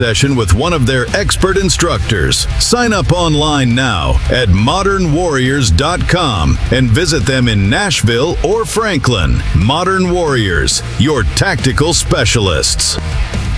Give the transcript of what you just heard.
session with one of their expert instructors. Sign up online now at modernwarriors.com and visit them in Nashville or Franklin. Modern Warriors, your tactical specialists.